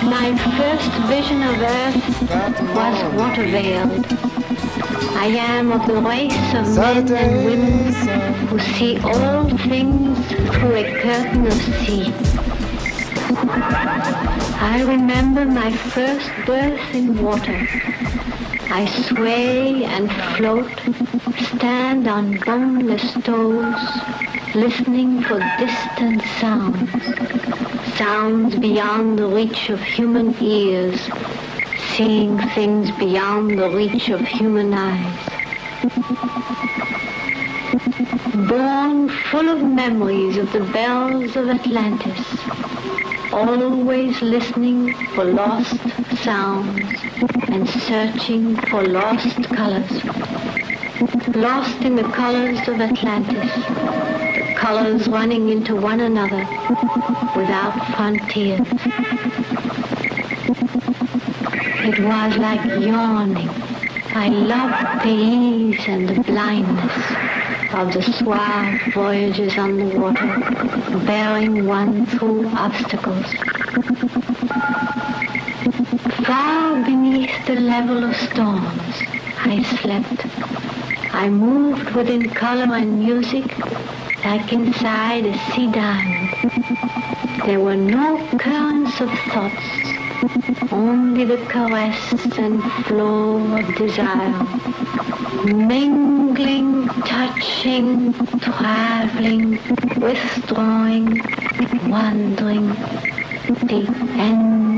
My first vision of earth was water-veiled. I am of the race of men and women who see all things through a curtain of sea. I remember my first birth in water. I sway and float, stand on boneless toes, listening for distant sounds, sounds beyond the reach of human ears, seeing things beyond the reach of human eyes. Born full of memories of the bells of Atlantis, always listening for lost sounds and searching for lost colors. Lost in the colors of Atlantis, the colors running into one another without frontiers. It was like yawning. I loved the ease and the blindness of the suave voyages on the water, bearing one through obstacles. Far beneath the level of storms, I slept. I moved within color and music like inside a sea diamond. There were no currents of thoughts, only the caress and flow of desire, mingling, touching, traveling, withdrawing, wandering, the end.